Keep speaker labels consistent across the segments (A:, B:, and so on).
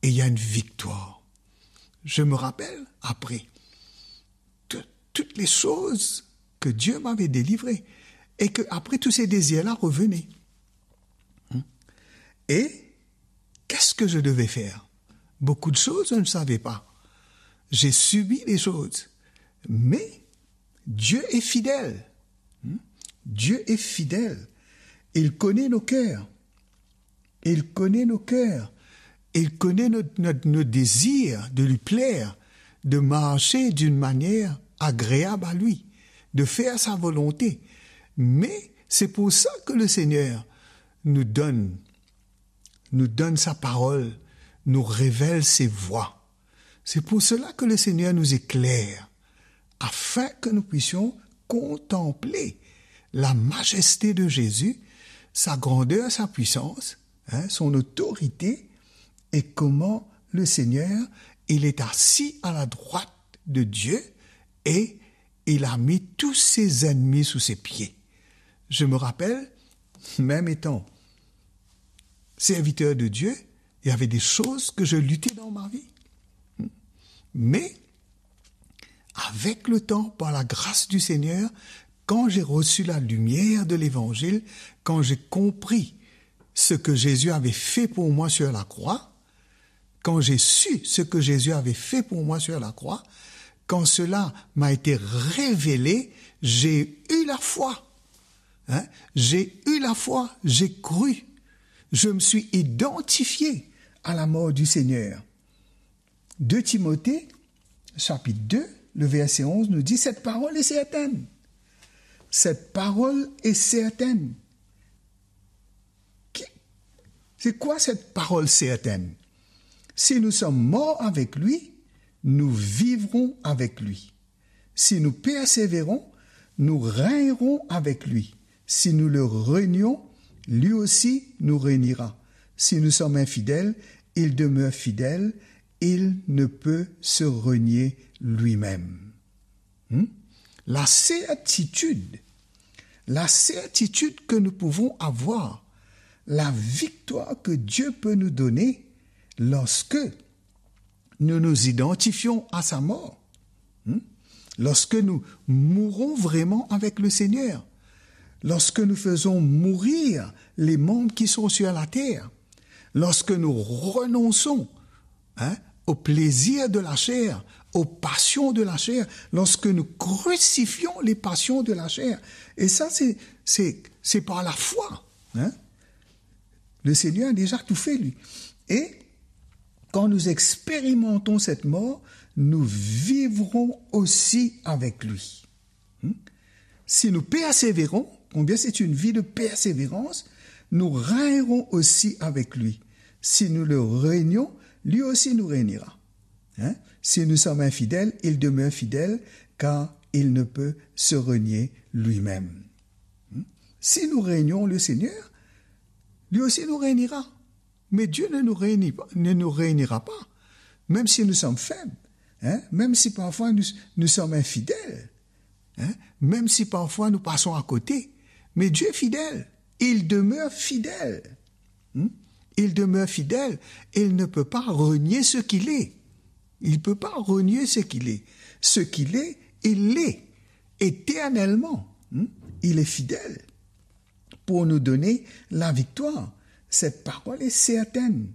A: et il y a une victoire. Je me rappelle, après, toutes les choses que Dieu m'avait délivrées, et que après tous ces désirs-là revenaient. Et qu'est-ce que je devais faire? Beaucoup de choses, je ne savais pas. J'ai subi des choses. Mais Dieu est fidèle. Dieu est fidèle. Il connaît nos cœurs. Il connaît nos cœurs. Il connaît nos désirs de lui plaire, de marcher d'une manière agréable à lui, de faire sa volonté. Mais c'est pour ça que le Seigneur nous donne sa parole, nous révèle ses voies. C'est pour cela que le Seigneur nous éclaire, afin que nous puissions contempler la majesté de Jésus, sa grandeur, sa puissance, son autorité, et comment le Seigneur, il est assis à la droite de Dieu et il a mis tous ses ennemis sous ses pieds. Je me rappelle, même étant serviteur de Dieu, il y avait des choses que je luttais dans ma vie. Mais, avec le temps, par la grâce du Seigneur, quand j'ai reçu la lumière de l'Évangile, quand j'ai compris ce que Jésus avait fait pour moi sur la croix, quand j'ai su ce que Jésus avait fait pour moi sur la croix, quand cela m'a été révélé, j'ai eu la foi. J'ai eu la foi, j'ai cru. Je me suis identifié à la mort du Seigneur. 2 Timothée, chapitre 2, le verset 11 nous dit « Cette parole est certaine. Cette parole est certaine. » C'est quoi cette parole certaine? Si nous sommes morts avec lui, nous vivrons avec lui. Si nous persévérons, nous régnerons avec lui. Si nous le renions, lui aussi nous réunira. Si nous sommes infidèles, il demeure fidèle, il ne peut se renier lui-même. La certitude que nous pouvons avoir, la victoire que Dieu peut nous donner lorsque nous nous identifions à sa mort, lorsque nous mourons vraiment avec le Seigneur, lorsque nous faisons mourir les membres qui sont sur la terre, lorsque nous renonçons au plaisir de la chair, aux passions de la chair, lorsque nous crucifions les passions de la chair. Et ça, c'est par la foi. Le Seigneur a déjà tout fait, lui. Et quand nous expérimentons cette mort, nous vivrons aussi avec lui. Si nous persévérons, combien c'est une vie de persévérance, nous régnerons aussi avec lui. Si nous le régnons, lui aussi nous régnera. Si nous sommes infidèles, il demeure fidèle, car il ne peut se renier lui-même. Si nous régnons le Seigneur, lui aussi nous régnera. Mais Dieu ne nous réunira pas, même si nous sommes faibles, même si parfois nous sommes infidèles, même si parfois nous passons à côté. Mais Dieu est fidèle, il demeure fidèle. Il demeure fidèle, il ne peut pas renier ce qu'il est. Il ne peut pas renier ce qu'il est. Ce qu'il est, il l'est éternellement. Il est fidèle pour nous donner la victoire. Cette parole est certaine.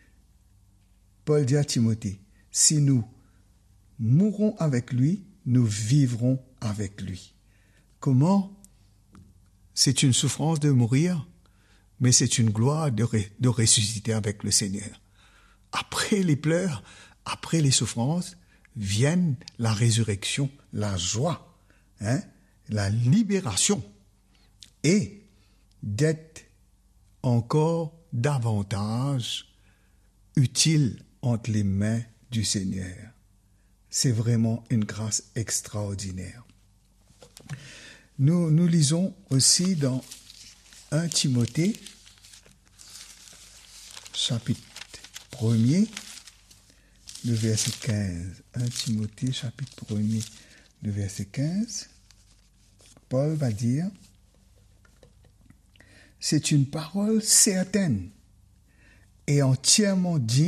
A: Paul dit à Timothée, si nous mourrons avec lui, nous vivrons avec lui. Comment? C'est une souffrance de mourir, mais c'est une gloire de ressusciter avec le Seigneur. Après les pleurs, après les souffrances, viennent la résurrection, la joie, la libération, et d'être encore davantage utile entre les mains du Seigneur. C'est vraiment une grâce extraordinaire. Nous lisons aussi dans 1 Timothée, chapitre 1er, le verset 15. 1 Timothée, chapitre 1er, le verset 15. Paul va dire, c'est une parole certaine et entièrement digne